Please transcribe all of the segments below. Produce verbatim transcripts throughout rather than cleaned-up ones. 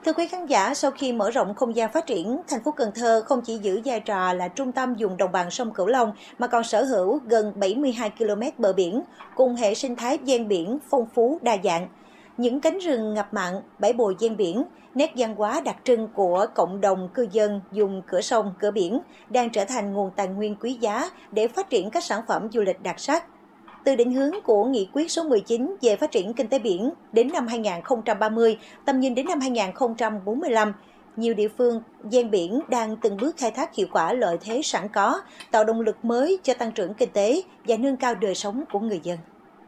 Thưa quý khán giả, sau khi mở rộng không gian phát triển, thành phố Cần Thơ không chỉ giữ vai trò là trung tâm vùng đồng bằng sông Cửu Long mà còn sở hữu gần bảy mươi hai ki lô mét bờ biển cùng hệ sinh thái ven biển phong phú đa dạng. Những cánh rừng ngập mặn, bãi bồi ven biển, nét văn hóa đặc trưng của cộng đồng cư dân vùng cửa sông, cửa biển đang trở thành nguồn tài nguyên quý giá để phát triển các sản phẩm du lịch đặc sắc. Từ định hướng của Nghị quyết số mười chín về phát triển kinh tế biển đến năm hai nghìn không trăm ba mươi, tầm nhìn đến năm hai nghìn không trăm bốn mươi lăm, nhiều địa phương ven biển đang từng bước khai thác hiệu quả lợi thế sẵn có, tạo động lực mới cho tăng trưởng kinh tế và nâng cao đời sống của người dân.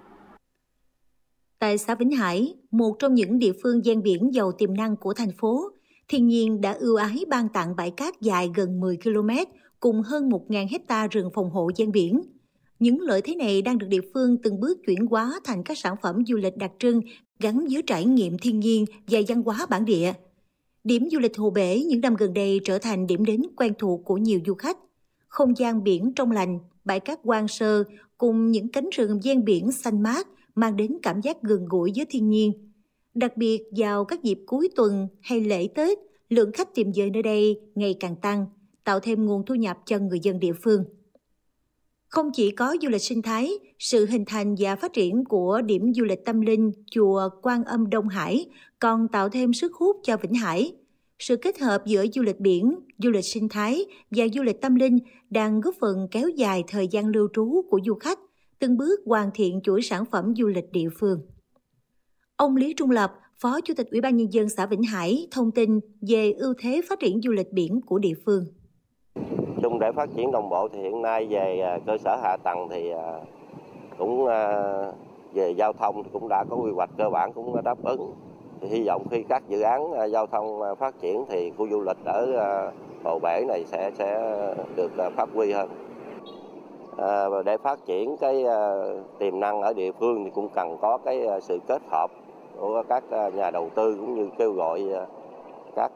Tại xã Vĩnh Hải, một trong những địa phương ven biển giàu tiềm năng của thành phố, thiên nhiên đã ưu ái ban tặng bãi cát dài gần mười ki lô mét cùng hơn một nghìn hecta rừng phòng hộ ven biển. Những lợi thế này đang được địa phương từng bước chuyển hóa thành các sản phẩm du lịch đặc trưng gắn với trải nghiệm thiên nhiên và văn hóa bản địa. Điểm du lịch Hồ Bể những năm gần đây trở thành điểm đến quen thuộc của nhiều du khách. Không gian biển trong lành, bãi cát hoang sơ cùng những cánh rừng ven biển xanh mát mang đến cảm giác gần gũi với thiên nhiên. Đặc biệt vào các dịp cuối tuần hay lễ Tết, lượng khách tìm về nơi đây ngày càng tăng, tạo thêm nguồn thu nhập cho người dân địa phương. Không chỉ có du lịch sinh thái, sự hình thành và phát triển của điểm du lịch tâm linh chùa Quan Âm Đông Hải còn tạo thêm sức hút cho Vĩnh Hải. Sự kết hợp giữa du lịch biển, du lịch sinh thái và du lịch tâm linh đang góp phần kéo dài thời gian lưu trú của du khách, từng bước hoàn thiện chuỗi sản phẩm du lịch địa phương. Ông Lý Trung Lập, Phó Chủ tịch Ủy ban Nhân dân xã Vĩnh Hải thông tin về ưu thế phát triển du lịch biển của địa phương. Chung để phát triển đồng bộ thì hiện nay về cơ sở hạ tầng thì cũng về giao thông thì cũng đã có quy hoạch cơ bản cũng đáp ứng. Thì hy vọng khi các dự án giao thông phát triển thì khu du lịch ở Hồ Bể này sẽ sẽ được phát huy hơn. À, để phát triển cái tiềm năng ở địa phương thì cũng cần có cái sự kết hợp của các nhà đầu tư cũng như kêu gọi các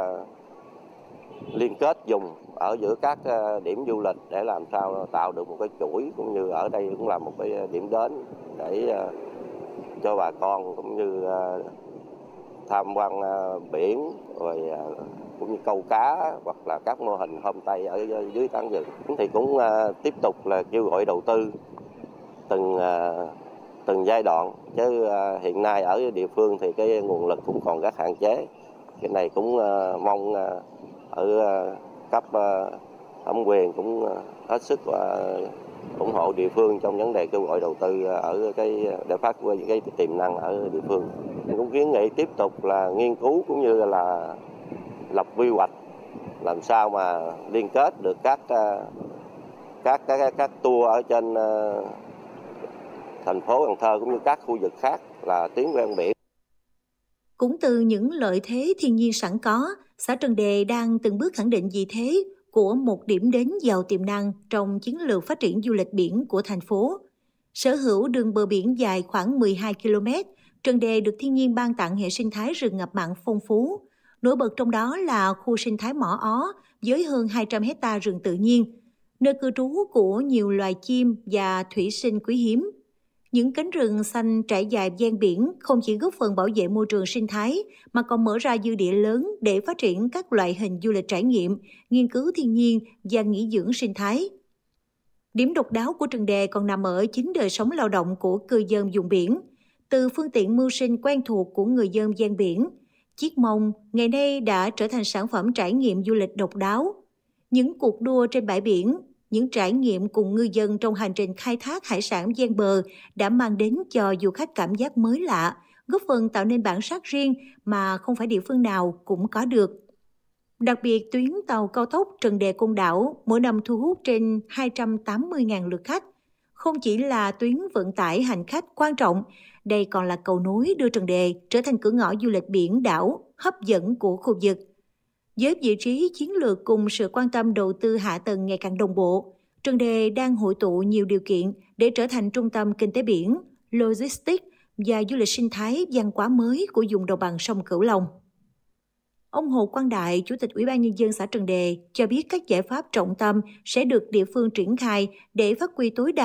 liên kết dùng ở giữa các điểm du lịch để làm sao tạo được một cái chuỗi, cũng như ở đây cũng là một cái điểm đến để cho bà con cũng như tham quan biển rồi cũng như câu cá hoặc là các mô hình homestay ở dưới tán rừng. Thì cũng tiếp tục là kêu gọi đầu tư từng từng giai đoạn, chứ hiện nay ở địa phương thì cái nguồn lực cũng còn rất hạn chế. Cái này cũng mong ở cấp thẩm quyền cũng hết sức ủng hộ địa phương trong vấn đề kêu gọi đầu tư ở cái để phát huy cái tiềm năng ở địa phương. Mình cũng kiến nghị tiếp tục là nghiên cứu cũng như là lập quy hoạch làm sao mà liên kết được các các các các tour ở trên thành phố Cần Thơ cũng như các khu vực khác là tuyến ven biển. Cũng từ những lợi thế thiên nhiên sẵn có, xã Trần Đề đang từng bước khẳng định vị thế của một điểm đến giàu tiềm năng trong chiến lược phát triển du lịch biển của thành phố. Sở hữu đường bờ biển dài khoảng mười hai ki lô mét, Trần Đề được thiên nhiên ban tặng hệ sinh thái rừng ngập mặn phong phú. Nổi bật trong đó là khu sinh thái Mỏ Ó với hơn hai trăm hecta rừng tự nhiên, nơi cư trú của nhiều loài chim và thủy sinh quý hiếm. Những cánh rừng xanh trải dài ven biển không chỉ góp phần bảo vệ môi trường sinh thái mà còn mở ra dư địa lớn để phát triển các loại hình du lịch trải nghiệm, nghiên cứu thiên nhiên và nghỉ dưỡng sinh thái. Điểm độc đáo của Trần Đề còn nằm ở chính đời sống lao động của cư dân vùng biển. Từ phương tiện mưu sinh quen thuộc của người dân ven biển, chiếc mồng ngày nay đã trở thành sản phẩm trải nghiệm du lịch độc đáo. Những cuộc đua trên bãi biển, những trải nghiệm cùng ngư dân trong hành trình khai thác hải sản ven bờ đã mang đến cho du khách cảm giác mới lạ, góp phần tạo nên bản sắc riêng mà không phải địa phương nào cũng có được. Đặc biệt, tuyến tàu cao tốc Trần Đề - Côn Đảo mỗi năm thu hút trên hai trăm tám mươi nghìn lượt khách. Không chỉ là tuyến vận tải hành khách quan trọng, đây còn là cầu nối đưa Trần Đề trở thành cửa ngõ du lịch biển đảo hấp dẫn của khu vực. Với vị trí chiến lược cùng sự quan tâm đầu tư hạ tầng ngày càng đồng bộ, Trần Đề đang hội tụ nhiều điều kiện để trở thành trung tâm kinh tế biển, logistics và du lịch sinh thái văn hóa mới của vùng đồng bằng sông Cửu Long. Ông Hồ Quang Đại, Chủ tịch Ủy ban Nhân dân xã Trần Đề cho biết các giải pháp trọng tâm sẽ được địa phương triển khai để phát huy tối đa